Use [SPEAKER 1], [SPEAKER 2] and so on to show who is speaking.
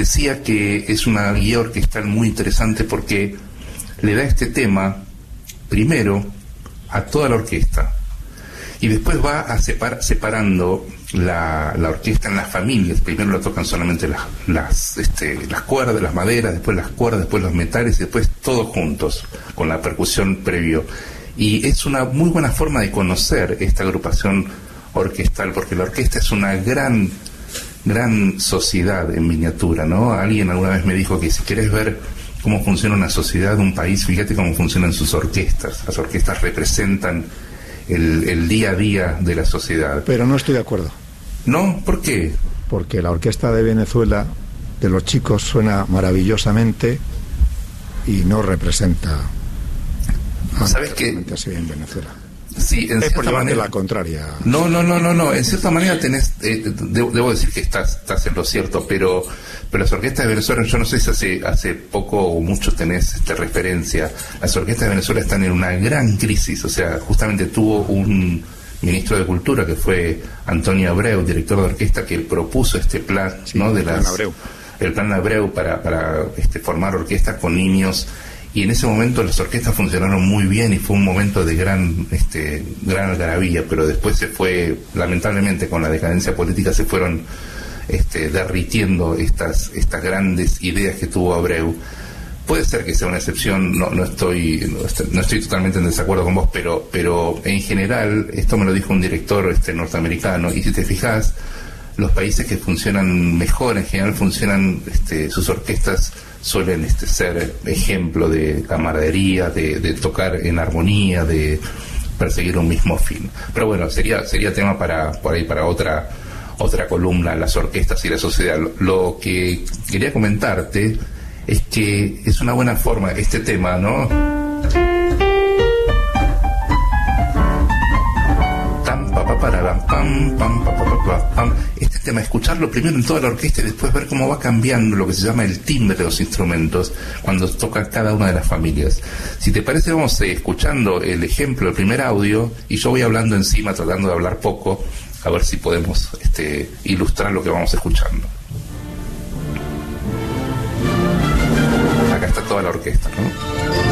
[SPEAKER 1] decía que es una guía orquestal muy interesante porque le da este tema primero a toda la orquesta y después va a separando la orquesta en las familias. Primero la tocan solamente las cuerdas, las maderas, después las cuerdas, después los metales y después todos juntos con la percusión previo. Y es una muy buena forma de conocer esta agrupación orquestal, porque la orquesta es una gran sociedad en miniatura, ¿no? Alguien alguna vez me dijo que si querés ver cómo funciona una sociedad, un país, fíjate cómo funcionan sus orquestas. Las orquestas representan el día a día de la sociedad.
[SPEAKER 2] Pero no estoy de acuerdo.
[SPEAKER 1] ¿No? ¿Por qué?
[SPEAKER 2] Porque la orquesta de Venezuela, de los chicos, suena maravillosamente y no representa
[SPEAKER 1] ¿sabes qué?
[SPEAKER 2] Así en Venezuela.
[SPEAKER 1] Sí, en cierta manera
[SPEAKER 2] la contraria.
[SPEAKER 1] No, en cierta manera tenés, debo decir que estás en lo cierto, pero las orquestas de Venezuela, yo no sé si hace poco o mucho tenés referencia, las orquestas de Venezuela están en una gran crisis. O sea, justamente tuvo un ministro de Cultura que fue Antonio Abreu, director de orquesta, que propuso este plan, sí, ¿no? El plan Abreu para formar orquestas con niños. Y en ese momento las orquestas funcionaron muy bien y fue un momento de gran algarabía, pero después se fue, lamentablemente con la decadencia política, se fueron derritiendo estas grandes ideas que tuvo Abreu. Puede ser que sea una excepción, no estoy totalmente en desacuerdo con vos, pero en general, esto me lo dijo un director norteamericano, y si te fijas, los países que funcionan mejor, en general funcionan, sus orquestas suelen ser ejemplo de camaradería, de tocar en armonía, de perseguir un mismo fin. Pero bueno, sería tema para otra columna, las orquestas y la sociedad. Lo que quería comentarte es que es una buena forma este tema, ¿no? Este tema, escucharlo primero en toda la orquesta y después ver cómo va cambiando lo que se llama el timbre de los instrumentos cuando toca cada una de las familias. Si te parece, vamos escuchando el ejemplo, el primer audio, y yo voy hablando encima, tratando de hablar poco, a ver si podemos ilustrar lo que vamos escuchando. Acá está toda la orquesta, ¿no?